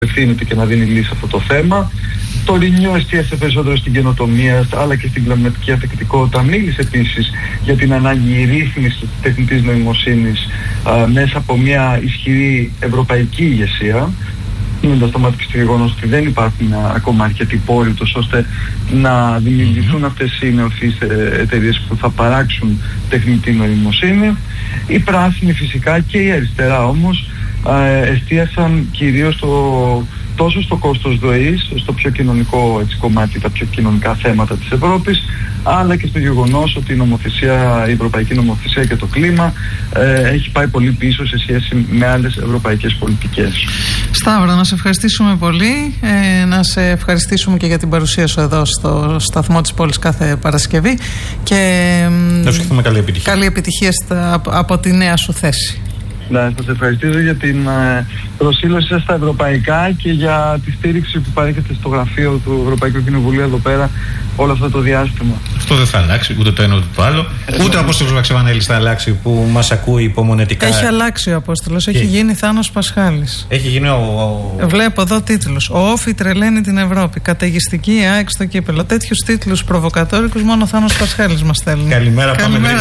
ευθύνεται και να δίνει λύση σε αυτό το θέμα. Το Renew εστίασε περισσότερο στην καινοτομία αλλά και στην κλιματική ανθεκτικότητα. Μίλησε επίσης για την ανάγκη ρύθμισης της τεχνητής νοημοσύνης μέσα από μια ισχυρή ευρωπαϊκή ηγεσία, δίνοντας το μάτι και στο γεγονός ότι δεν υπάρχουν ακόμα αρκετοί πόροι ώστε να δημιουργηθούν αυτές οι νεοφυείς εταιρείες που θα παράξουν τεχνητή νοημοσύνη. Οι πράσινοι φυσικά και η αριστερά όμως εστίασαν κυρίως τόσο στο κόστος ζωής, στο πιο κοινωνικό κομμάτι, τα πιο κοινωνικά θέματα της Ευρώπης, αλλά και στο γεγονός ότι η ευρωπαϊκή νομοθεσία και το κλίμα έχει πάει πολύ πίσω σε σχέση με άλλες ευρωπαϊκές πολιτικές. Σταύρο, να σε ευχαριστήσουμε πολύ, να σε ευχαριστήσουμε και για την παρουσία σου εδώ στο σταθμό της πόλης κάθε Παρασκευή και να σου εύχομαι καλή επιτυχία από τη νέα σου θέση. Να σας ευχαριστήσω για την προσήλωσή σας στα ευρωπαϊκά και για τη στήριξη που παρέχετε στο γραφείο του Ευρωπαϊκού Κοινοβουλίου εδώ πέρα όλο αυτό το διάστημα. Αυτό δεν θα αλλάξει, ούτε το ένα ούτε το άλλο. Ούτε ο Απόστολος Βαξεβανέλης θα αλλάξει που μας ακούει υπομονετικά. Έχει αλλάξει ο Απόστολος, έχει γίνει Θάνος Πασχάλης. Έχει γίνει Βλέπω εδώ τίτλους. Ο Όφη τρελαίνει την Ευρώπη. Καταιγιστική ΑΕΚ στο κύπελο. Τέτοιους τίτλους προβοκατόρικους μόνο ο Θάνος Πασχάλης μας στέλνει. Καλημέρα,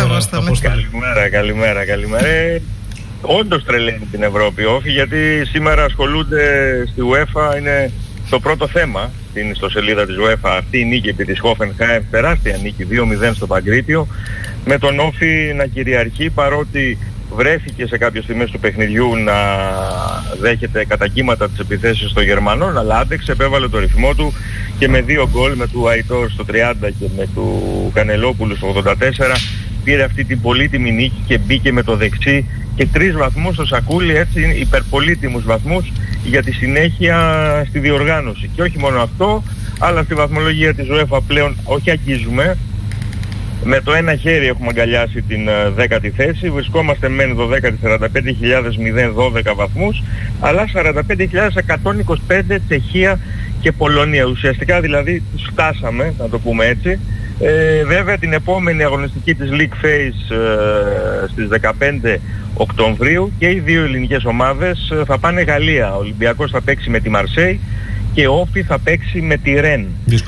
καλημέρα. Όντως τρελαίνει την Ευρώπη Όφη, γιατί σήμερα ασχολούνται στη UEFA, είναι το πρώτο θέμα στην ιστοσελίδα της UEFA αυτή η νίκη επί της Hoffenheim, τεράστια νίκη 2-0 στο Παγκρίτιο, με τον Όφη να κυριαρχεί, παρότι βρέθηκε σε κάποιες στιγμές του παιχνιδιού να δέχεται κατά κύματα τις επιθέσεις των Γερμανών, αλλά άντεξε, επέβαλε το ρυθμό του και με 2 γκολ, με του Αϊτόρ στο 30 και με του Κανελόπουλου στο 84, πήρε αυτή την πολύτιμη νίκη και μπήκε με το δεξί και 3 βαθμούς στο σακούλι, έτσι υπερπολίτιμους βαθμούς για τη συνέχεια στη διοργάνωση. Και όχι μόνο αυτό, αλλά στη βαθμολογία της UEFA πλέον όχι αγγίζουμε. Με το ένα χέρι έχουμε αγκαλιάσει την 10η θέση, βρισκόμαστε μεν 12η 45.012 βαθμούς, αλλά 45.125 Τσεχία και Πολωνία. Ουσιαστικά δηλαδή τους φτάσαμε, να το πούμε έτσι. Βέβαια την επόμενη αγωνιστική της League Phase στις 15 Οκτωβρίου και οι 2 ελληνικές ομάδες θα πάνε Γαλλία. Ο Ολυμπιακός θα παίξει με τη Μαρσέη και ο Όφη θα παίξει με τη Ρεν.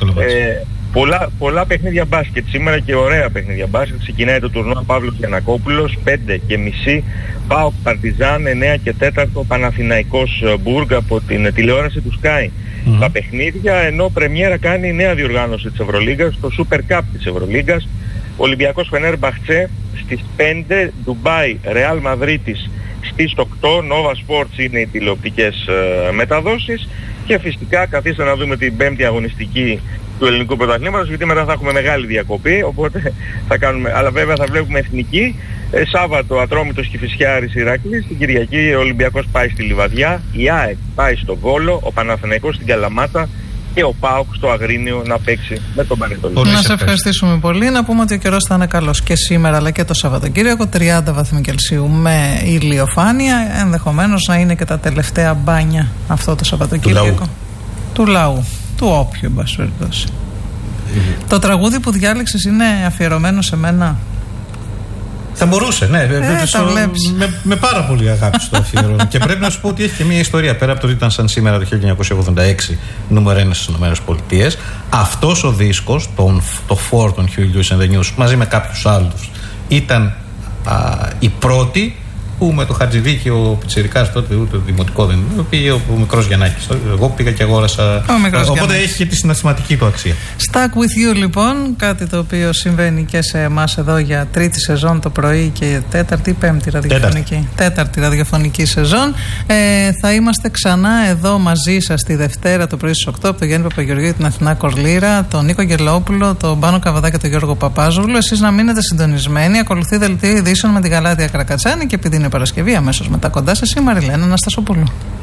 Πολλά παιχνίδια μπάσκετ σήμερα και ωραία παιχνίδια μπάσκετ. Ξεκινάει το τουρνουά Παύλος Γιαννακόπουλος 5:30, ΠΑΟΚ Παρτιζάν 9 και 4, Παναθηναϊκός Μπουργκ από την τηλεόραση του Sky. Τα παιχνίδια, ενώ πρεμιέρα κάνει η νέα διοργάνωση της Ευρωλίγκας, το Super Cup της Ευρωλίγκας, Ολυμπιακός Φενέρμπαχτσε στις 5, Ντουμπάι Ρεάλ Μαδρίτης στις 8, Nova Sports είναι οι τηλεοπτικές μεταδόσεις και φυσικά καθίστε να δούμε την 5η αγωνιστική του ελληνικού πρωταθλήματος, γιατί μετά θα έχουμε μεγάλη διακοπή, οπότε θα κάνουμε, αλλά βέβαια θα βλέπουμε εθνική. Σάββατο Ατρόμητος Κηφισιάρης Ηράκλης, την Κυριακή ο Ολυμπιακός πάει στη Λιβαδιά, η ΑΕΚ πάει στο Βόλο, ο Παναθηναϊκός στην Καλαμάτα και ο ΠΑΟΚ στο Αγρίνιο να παίξει με τον Πανετολικό. Να σε ευχαριστήσουμε πολύ. Να πούμε ότι ο καιρός θα είναι καλός και σήμερα αλλά και το Σαββατοκύριακο. 30 βαθμοί Κελσίου με ηλιοφάνεια. Ενδεχομένως να είναι και τα τελευταία μπάνια αυτό το Σαββατοκύριακο. Του λαού. Του όποιου, εν πάση περιπτώσει. Το τραγούδι που διάλεξες είναι αφιερωμένο σε μένα. Θα μπορούσε, ναι. Με πάρα πολύ αγάπη στο αφιερώνω. Και πρέπει να σου πω ότι έχει και μια ιστορία. Πέρα από το ότι ήταν σαν σήμερα το 1986 νούμερο 1 στις ΗΠΑ, αυτός ο δίσκος, το Ford των Huey Lewis and the News, μαζί με κάποιους άλλους, ήταν η πρώτη που με το Χατζηδίκη ο πιτσιρικάς τότε, ούτε δημοτικό δεν είναι, πήγε ο μικρός Γιαννάκης. Εγώ πήγα και αγόρασα. Οπότε έχει και τη συναισθηματική του αξία. Stuck with you λοιπόν, κάτι το οποίο συμβαίνει και σε εμάς εδώ για 3η σεζόν το πρωί και 4η ή 5η ραδιοφωνική. 4η ραδιοφωνική σεζόν. Θα είμαστε ξανά εδώ μαζί σας τη Δευτέρα το πρωί στις 8 από τον Γιάννη Παπαγεωργίου, την Αθηνά Κορλήρα, τον Νίκο Γελόπουλο, τον Πάνο Καβαδά και τον Γιώργο Παπάζογλου. Εσείς να μείνετε συντονισμένοι. Ακολουθεί δελτίο ειδήσεων με την Γαλάτια Κρακατσάνη και επειδή είναι Παρασκευή, αμέσως μετά κοντά σας η Μαριλένα Αναστασοπούλου.